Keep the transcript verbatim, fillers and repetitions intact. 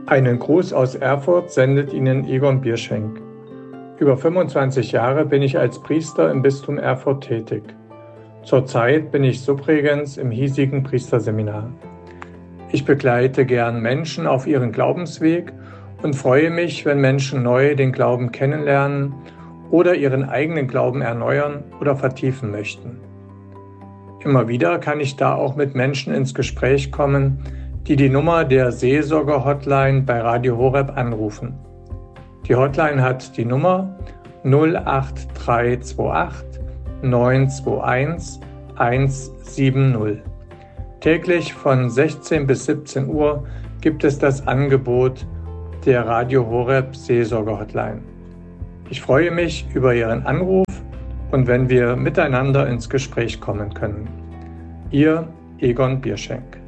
Einen Gruß aus Erfurt sendet Ihnen Egon Bierschenk. Über fünfundzwanzig Jahre bin ich als Priester im Bistum Erfurt tätig. Zurzeit bin ich Subregens im hiesigen Priesterseminar. Ich begleite gern Menschen auf ihren Glaubensweg und freue mich, wenn Menschen neu den Glauben kennenlernen oder ihren eigenen Glauben erneuern oder vertiefen möchten. Immer wieder kann ich da auch mit Menschen ins Gespräch kommen, die die Nummer der Seelsorge-Hotline bei Radio Horeb anrufen. Die Hotline hat die Nummer null acht drei zwei acht neun zwei eins eins sieben null. Täglich von sechzehn bis siebzehn Uhr gibt es das Angebot der Radio Horeb Seelsorge-Hotline. Ich freue mich über Ihren Anruf und wenn wir miteinander ins Gespräch kommen können. Ihr Egon Bierschenk.